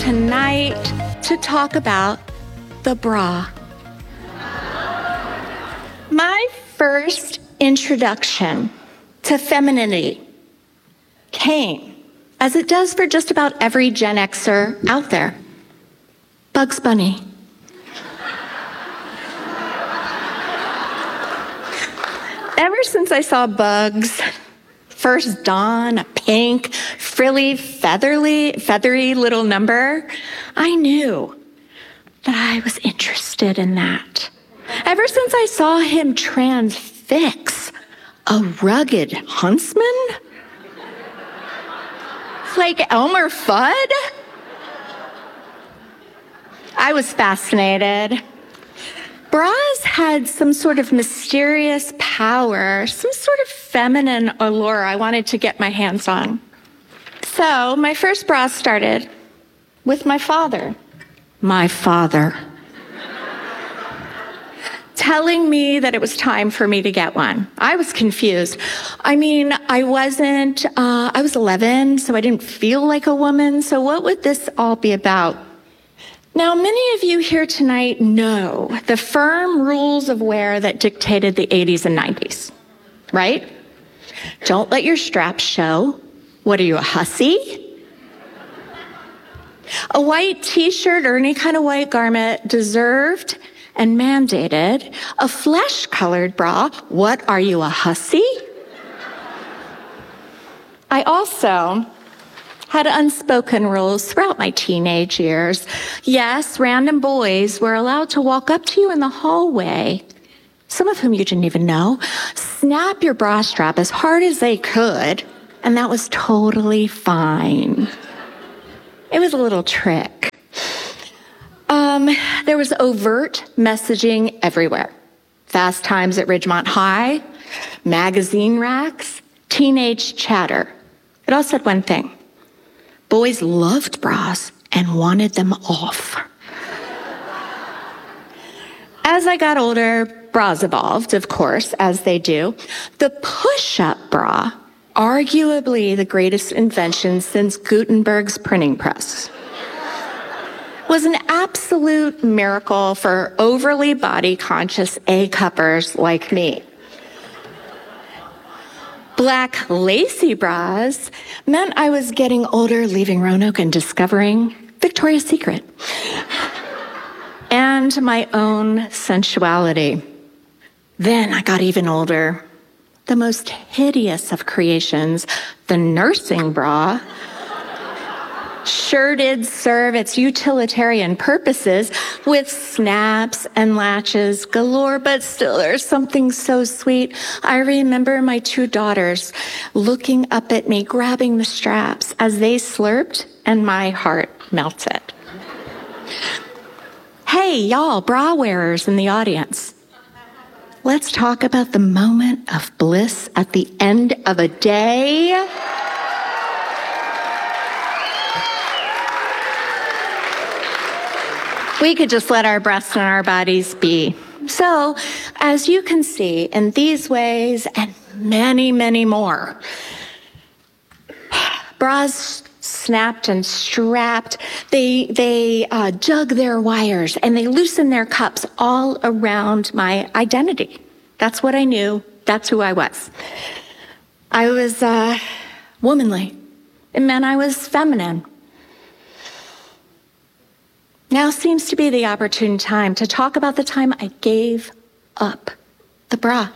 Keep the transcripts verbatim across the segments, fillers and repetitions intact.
tonight to talk about the bra. My first introduction to femininity came, as it does for just about every Gen Xer out there, Bugs Bunny. Ever since I saw Bugs first don a pink, frilly, feathery, feathery little number, I knew that I was interested in that. Ever since I saw him transfix a rugged huntsman, like Elmer Fudd, I was fascinated. Bras had some sort of mysterious power, some sort of feminine allure I wanted to get my hands on. So my first bra started with my father. My father. Telling me that it was time for me to get one. I was confused. I mean, I wasn't, uh, I was eleven, so I didn't feel like a woman. So what would this all be about? Now, many of you here tonight know the firm rules of wear that dictated the eighties and nineties, right? Don't let your straps show. What are you, a hussy? A white t-shirt or any kind of white garment deserved and mandated a flesh-colored bra. What are you, a hussy? I also had unspoken rules throughout my teenage years. Yes, random boys were allowed to walk up to you in the hallway, some of whom you didn't even know, snap your bra strap as hard as they could, and that was totally fine. It was a little trick. Um, there was overt messaging everywhere. Fast Times at Ridgemont High, magazine racks, teenage chatter. It all said one thing. Boys loved bras and wanted them off. As I got older, bras evolved, of course, as they do. The push-up bra, arguably the greatest invention since Gutenberg's printing press, was an absolute miracle for overly body-conscious A-cuppers like me. Black lacy bras meant I was getting older, leaving Roanoke and discovering Victoria's Secret and my own sensuality. Then I got even older. The most hideous of creations, the nursing bra, sure did serve its utilitarian purposes with snaps and latches galore, but still there's something so sweet. I remember my two daughters looking up at me, grabbing the straps as they slurped, and my heart melted. Hey, y'all, bra wearers in the audience. Let's talk about the moment of bliss at the end of a day. We could just let our breasts and our bodies be. So, as you can see, in these ways and many, many more, bras snapped and strapped, they, they uh, dug their wires and they loosened their cups all around my identity. That's what I knew. That's who I was. I was uh, womanly. It meant I was feminine. Now seems to be the opportune time to talk about the time I gave up the bra.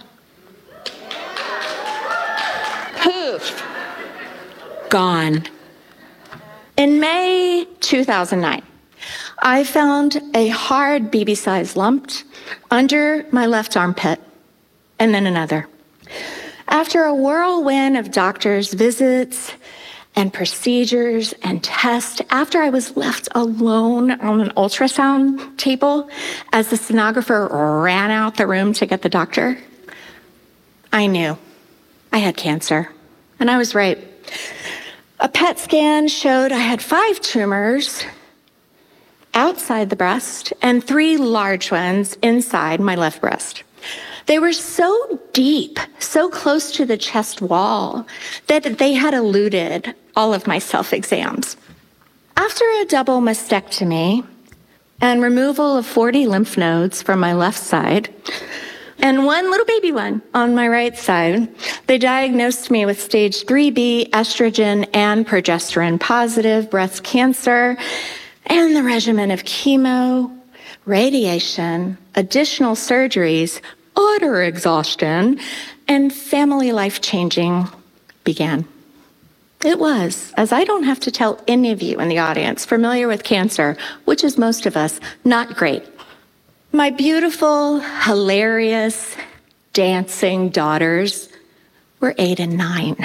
Poof. Gone. In May two thousand nine, I found a hard B B-sized lump under my left armpit, and then another. After a whirlwind of doctor's visits and procedures and tests, after I was left alone on an ultrasound table as the sonographer ran out the room to get the doctor, I knew I had cancer, and I was right. A P E T scan showed I had five tumors outside the breast and three large ones inside my left breast. They were so deep, so close to the chest wall, that they had eluded all of my self-exams. After a double mastectomy and removal of forty lymph nodes from my left side, and one little baby one on my right side, they diagnosed me with stage three B estrogen and progesterone positive breast cancer, and the regimen of chemo, radiation, additional surgeries, utter exhaustion, and family life changing began. It was, as I don't have to tell any of you in the audience familiar with cancer, which is most of us, not great. My beautiful, hilarious, dancing daughters were eight and nine.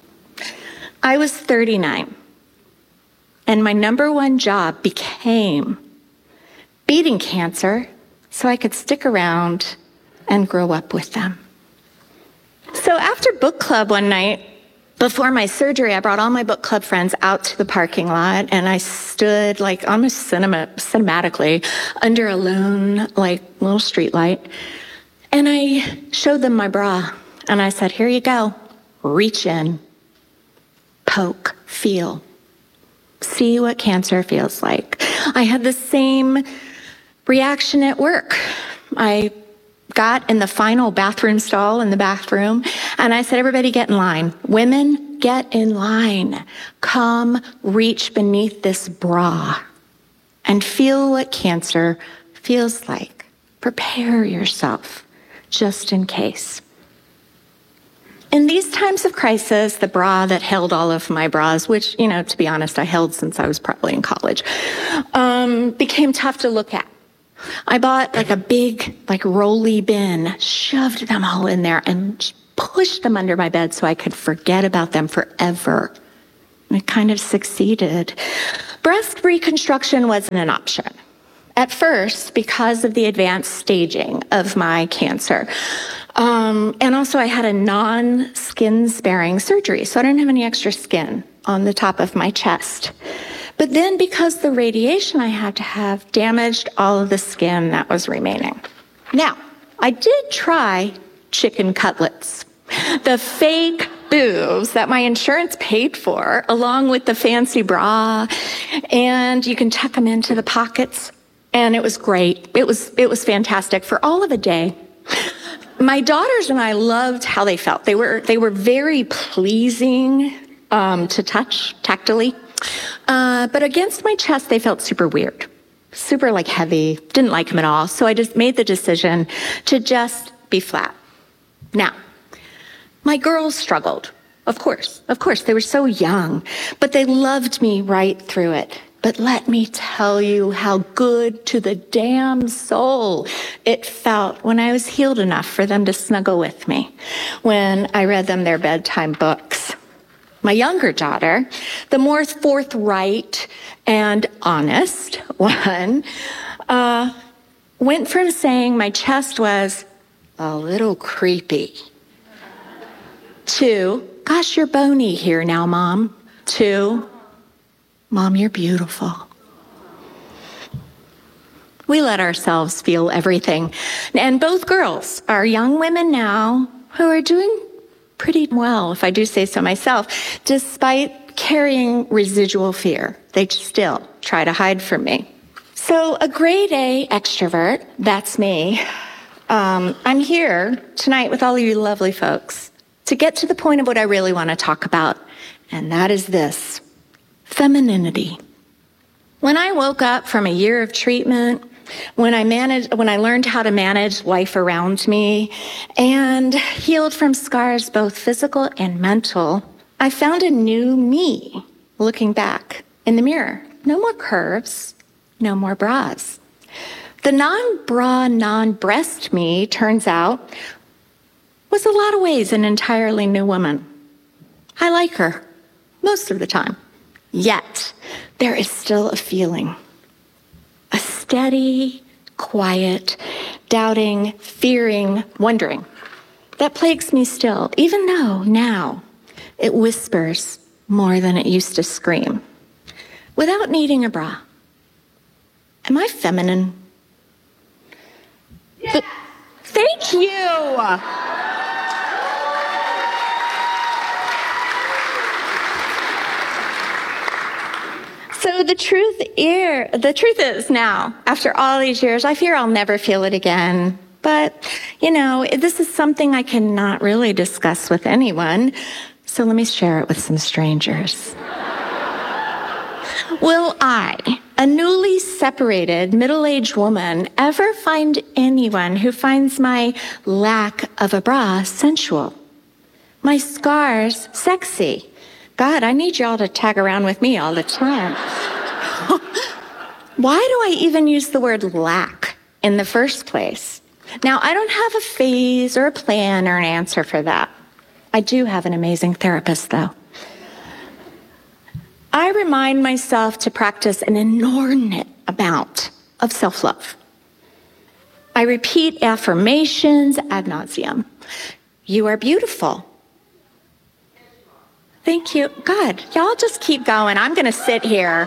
I was thirty-nine, and my number one job became beating cancer so I could stick around and grow up with them. So after book club one night, before my surgery, I brought all my book club friends out to the parking lot, and I stood like almost cinema, cinematically under a lone, like little street light, and I showed them my bra, and I said, here you go, reach in, poke, feel, see what cancer feels like. I had the same reaction at work. I got in the final bathroom stall in the bathroom, and I said, everybody get in line. Women, get in line. Come reach beneath this bra and feel what cancer feels like. Prepare yourself just in case. In these times of crisis, the bra that held all of my bras, which, you know, to be honest, I held since I was probably in college, um, became tough to look at. I bought like a big, like rolly bin, shoved them all in there and pushed them under my bed so I could forget about them forever. And it kind of succeeded. Breast reconstruction wasn't an option. At first, because of the advanced staging of my cancer. Um, and also I had a non-skin sparing surgery, so I didn't have any extra skin on the top of my chest. But then because the radiation I had to have damaged all of the skin that was remaining. Now, I did try chicken cutlets, the fake boobs that my insurance paid for, along with the fancy bra, and you can tuck them into the pockets, and it was great. It was, it was fantastic for all of a day. My daughters and I loved how they felt. They were, they were very pleasing um, to touch tactily. Uh, but against my chest, they felt super weird, super like heavy, didn't like them at all. So I just made the decision to just be flat. Now, my girls struggled, of course, of course, they were so young, but they loved me right through it. But let me tell you how good to the damn soul it felt when I was healed enough for them to snuggle with me, when I read them their bedtime books. My younger daughter, the more forthright and honest one, uh, went from saying my chest was a little creepy to, gosh, you're bony here now, Mom, to, Mom, you're beautiful. We let ourselves feel everything. And both girls are young women now who are doing pretty well, if I do say so myself, despite carrying residual fear. They still try to hide from me. So a grade A extrovert, that's me. Um, I'm here tonight with all of you lovely folks to get to the point of what I really want to talk about, and that is this, femininity. When I woke up from a year of treatment, when I managed, when I learned how to manage life around me and healed from scars, both physical and mental, I found a new me looking back in the mirror. No more curves, no more bras. The non-bra, non-breast me, turns out, was a lot of ways an entirely new woman. I like her most of the time. Yet, there is still a feeling. A steady, quiet, doubting, fearing, wondering that plagues me still, even though now it whispers more than it used to scream. Without needing a bra, am I feminine? Yeah. Thank you. So the truth is, the truth is now, after all these years, I fear I'll never feel it again. But, you know, this is something I cannot really discuss with anyone. So let me share it with some strangers. Will I, a newly separated middle-aged woman, ever find anyone who finds my lack of a bra sensual? My scars sexy? God, I need y'all to tag around with me all the time. Why do I even use the word lack in the first place? Now, I don't have a phase or a plan or an answer for that. I do have an amazing therapist, though. I remind myself to practice an inordinate amount of self-love. I repeat affirmations ad nauseum. You are beautiful. Thank you. God, y'all just keep going. I'm going to sit here.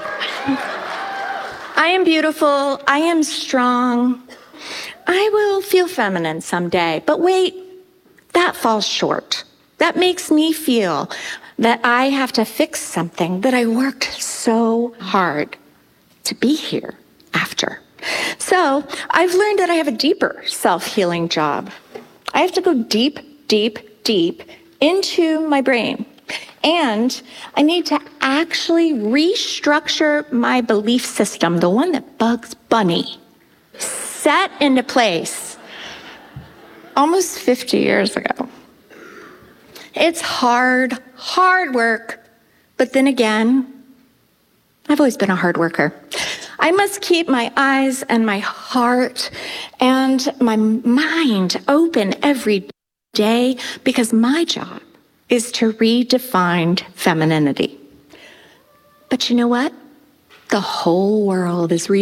I am beautiful. I am strong. I will feel feminine someday. But wait, that falls short. That makes me feel that I have to fix something that I worked so hard to be here after. So I've learned that I have a deeper self-healing job. I have to go deep, deep, deep into my brain. And I need to actually restructure my belief system, the one that Bugs Bunny set into place almost fifty years ago. It's hard, hard work. But then again, I've always been a hard worker. I must keep my eyes and my heart and my mind open every day because my job is to redefine femininity. But you know what? The whole world is re-